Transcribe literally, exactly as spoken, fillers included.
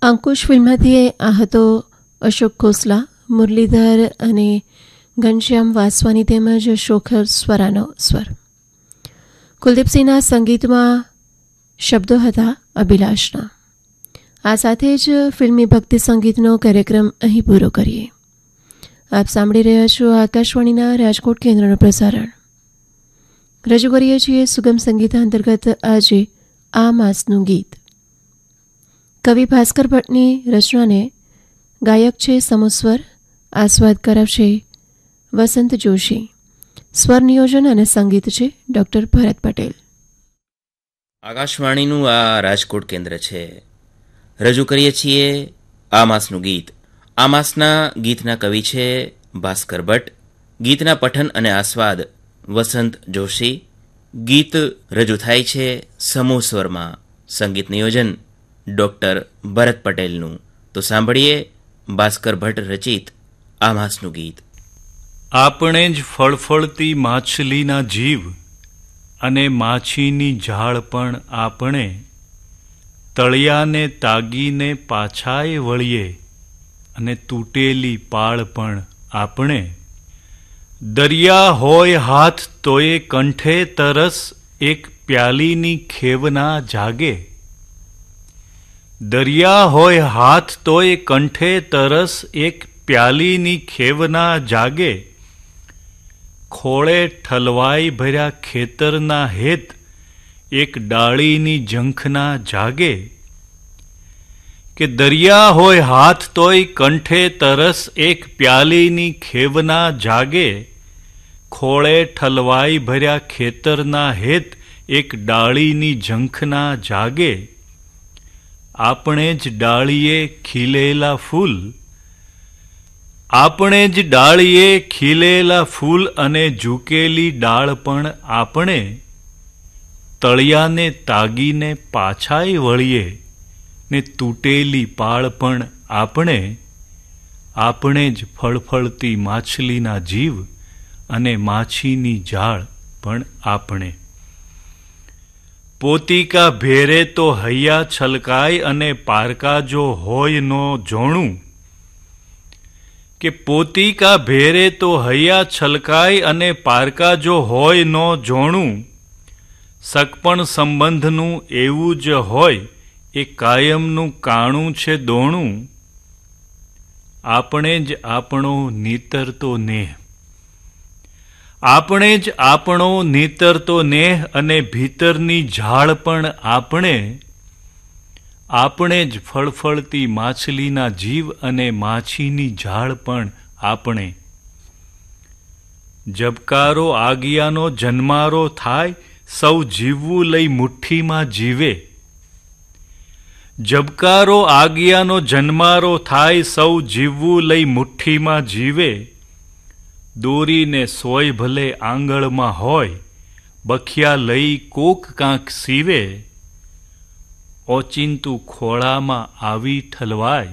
અંકુશ ફિલ્મમાંથી આ હતો અશોક ખોસલા, મુરલીધર અને ઘનશ્યામ વાસવાની તેમજ શોખર સ્વરાનો સ્વર. કુલદીપસિંહના સંગીતમાં શબ્દો હતા અભિલાષના. આ સાથે જ ફિલ્મી ભક્તિ સંગીતનો કાર્યક્રમ અહીં પૂરો કરીએ. આપ સાંભળી રહ્યા છો આકાશવાણીના રાજકોટ કેન્દ્રનું પ્રસારણ. રજૂ કરીએ છીએ સુગમ સંગીત અંતર્ગત આજે આ માસનું ગીત. કવિ ભાસ્કર ભટ્ટની રચનાને ગાયક છે સમુસ્વર, આસ્વાદ કરાવશે વસંત જોશી. સ્વર નિયોજન અને સંગીત છે ડૉક્ટર ભરત પટેલ. આકાશવાણીનું આ રાજકોટ કેન્દ્ર છે. રજૂ કરીએ છીએ આ માસનું ગીત. આ માસના ગીતના કવિ છે ભાસ્કર ભટ્ટ. ગીતના પઠન અને આસ્વાદ વસંત જોશી. ગીત રજૂ થાય છે સમૂહ સ્વરમાં. સંગીત નિયોજન ડૉક્ટર ભરત પટેલનું. તો સાંભળીએ ભાસ્કર ભટ્ટ રચિત આ માસનું ગીત. આપણે જ ફળફળતી માછલીના જીવ અને માછીની ઝાડ પણ આપણે, તળિયાને તાગીને પાછાય વળીએ અને તૂટેલી પાળ પણ આપણે. દરિયા હોય હાથ તોય કંઠે તરસ એક પ્યાલીની ખેવના જાગે. દરિયા હોય હાથ તોય કંઠે તરસ એક પ્યાલીની ખેવના જાગે. ખોળે ઠલવાઈ ભર્યા ખેતરના હેત એક ડાળીની ઝંખના જાગે. કે દરિયા હોય હાથ તોય કંઠે તરસ એક પ્યાલીની ખેવના જાગે. ખોળે ઠલવાઈ ભર્યા ખેતરના હેત એક ડાળીની ઝંખના જાગે. આપણે જ ડાળીએ ખીલેલા ફૂલ, આપણે જ ડાળીએ ખીલેલા ફૂલ અને ઝૂકેલી ડાળ પણ આપણે. તળિયાને તાગીને પાછાય વળીએ ને તૂટેલી પાળ પણ આપણે. આપણે જ ફળફળતી માછલીના જીવ અને માછીની ઝાડ પણ આપણે. પોતિકા ભેરે તો હૈયા છલકાય અને પારકા જો હોય નો જોણું. કે પોતિકા ભેરે તો હૈયા છલકાય અને પારકા જો હોય નો જોણું. સગપણ સંબંધનું એવું જ હોય એ કાયમનું કાણું છે દોણું. આપણે જ આપણો નીતરતો નેહ, આપણે જ આપણો નીતરતો નેહ અને ભીતરની ઝાડ પણ આપણે. આપણે જ ફળફળતી માછલીના જીવ અને માછીની ઝાડ પણ આપણે. જબકારો આગિયાનો જન્મારો થાય સૌ જીવવું લઈ મુઠ્ઠીમાં જીવે. જબકારો આગિયાનો જન્મારો થાય સૌ જીવવું લઈ મુઠ્ઠીમાં જીવે. દોરીને સોય ભલે આંગળમાં હોય, બખિયા લઈ કોક કાંક સીવે. ઓચિંતું ખોળામાં આવી ઠલવાય